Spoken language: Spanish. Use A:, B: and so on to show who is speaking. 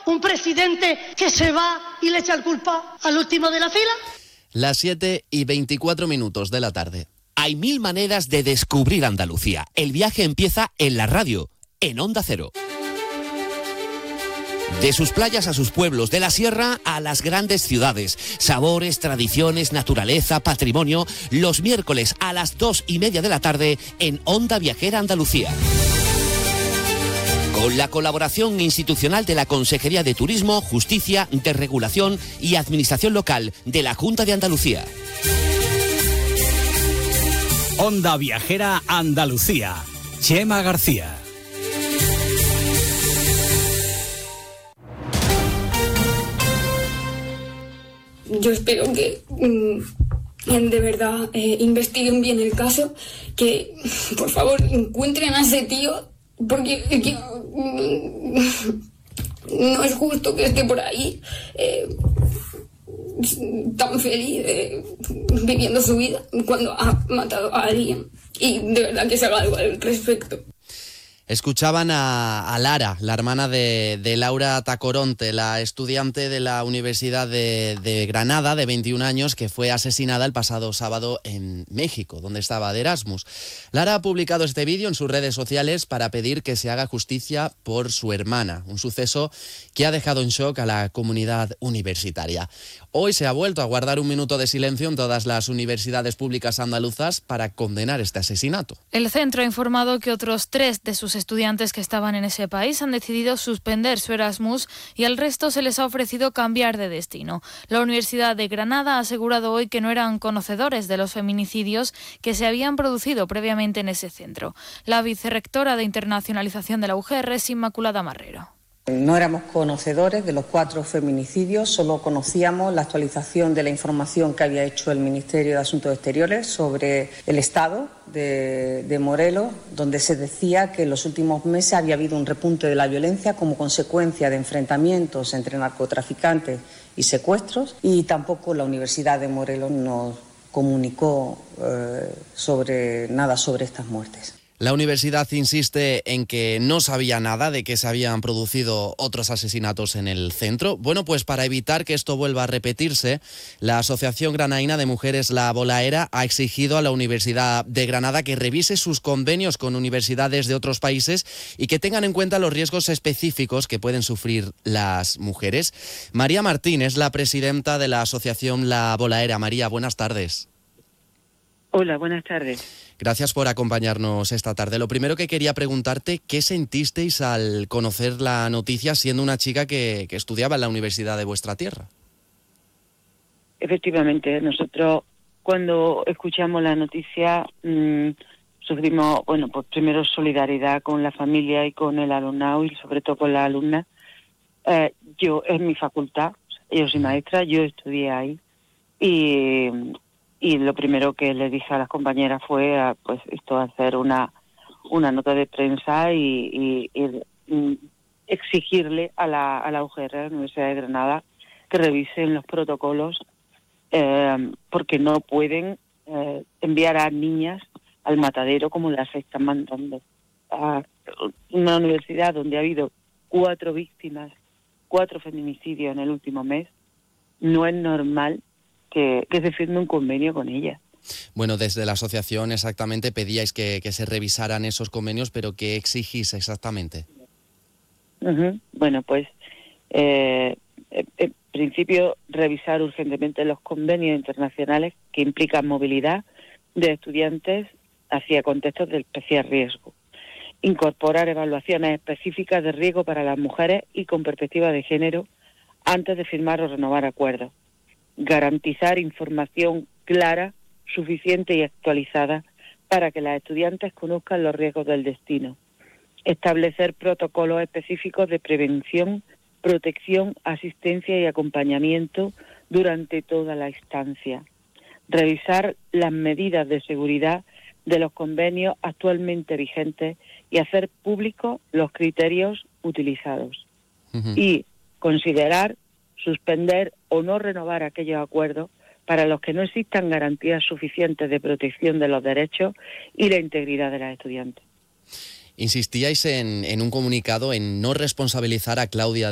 A: un presidente que se va y le echa la culpa al último de la fila.
B: Las 7:24 de la tarde. Hay 1000 maneras de descubrir Andalucía. El viaje empieza en la radio, en Onda Cero. De sus playas a sus pueblos, de la sierra a las grandes ciudades. Sabores, tradiciones, naturaleza, patrimonio. Los miércoles a las 2:30 de la tarde en Onda Viajera Andalucía. Con la colaboración institucional de la Consejería de Turismo, Justicia, Desregulación y Administración Local de la Junta de Andalucía.
C: Onda Viajera Andalucía. Chema García.
D: Yo espero que de verdad investiguen bien el caso, que por favor encuentren a ese tío, porque no es justo que esté por ahí tan feliz viviendo su vida cuando ha matado a alguien, y de verdad que se haga algo al respecto.
B: Escuchaban a Lara, la hermana de Laura Tacoronte, la estudiante de la Universidad de Granada, de 21 años, que fue asesinada el pasado sábado en México, donde estaba de Erasmus. Lara ha publicado este vídeo en sus redes sociales para pedir que se haga justicia por su hermana, un suceso que ha dejado en shock a la comunidad universitaria. Hoy se ha vuelto a guardar un minuto de silencio en todas las universidades públicas andaluzas para condenar este asesinato.
E: El centro ha informado que otros 3 de sus estudiantes que estaban en ese país han decidido suspender su Erasmus y al resto se les ha ofrecido cambiar de destino. La Universidad de Granada ha asegurado hoy que no eran conocedores de los feminicidios que se habían producido previamente en ese centro. La vicerrectora de Internacionalización de la UGR es Inmaculada Marrero.
F: No éramos conocedores de los 4 feminicidios, solo conocíamos la actualización de la información que había hecho el Ministerio de Asuntos Exteriores sobre el estado de Morelos, donde se decía que en los últimos meses había habido un repunte de la violencia como consecuencia de enfrentamientos entre narcotraficantes y secuestros, y tampoco la Universidad de Morelos nos comunicó nada sobre estas muertes.
B: La universidad insiste en que no sabía nada de que se habían producido otros asesinatos en el centro. Bueno, pues para evitar que esto vuelva a repetirse, la Asociación Granaína de Mujeres La Bolaera ha exigido a la Universidad de Granada que revise sus convenios con universidades de otros países y que tengan en cuenta los riesgos específicos que pueden sufrir las mujeres. María Martín es la presidenta de la Asociación La Bolaera. María, buenas tardes.
G: Hola, buenas tardes.
B: Gracias por acompañarnos esta tarde. Lo primero que quería preguntarte, ¿qué sentisteis al conocer la noticia siendo una chica que estudiaba en la universidad de vuestra tierra?
G: Efectivamente, nosotros cuando escuchamos la noticia sufrimos, pues primero solidaridad con la familia y con el alumnado y sobre todo con la alumna. Yo, es mi facultad, yo soy maestra, yo estudié ahí y lo primero que les dije a las compañeras fue hacer una nota de prensa y exigirle a la UGR, a la Universidad de Granada, que revisen los protocolos porque no pueden enviar a niñas al matadero como las están mandando. A una universidad donde ha habido 4 víctimas, 4 feminicidios en el último mes, no es normal que se firme un convenio con ella.
B: Bueno, desde la asociación exactamente pedíais que se revisaran esos convenios, pero ¿qué exigís exactamente?
G: Bueno, pues en principio revisar urgentemente los convenios internacionales que implican movilidad de estudiantes hacia contextos de especial riesgo. Incorporar evaluaciones específicas de riesgo para las mujeres y con perspectiva de género antes de firmar o renovar acuerdos. Garantizar información clara, suficiente y actualizada para que las estudiantes conozcan los riesgos del destino. Establecer protocolos específicos de prevención, protección, asistencia y acompañamiento durante toda la estancia. Revisar las medidas de seguridad de los convenios actualmente vigentes y hacer públicos los criterios utilizados. Y considerar suspender o no renovar aquellos acuerdos para los que no existan garantías suficientes de protección de los derechos y la integridad de las estudiantes.
B: Insistíais en un comunicado en no responsabilizar a Claudia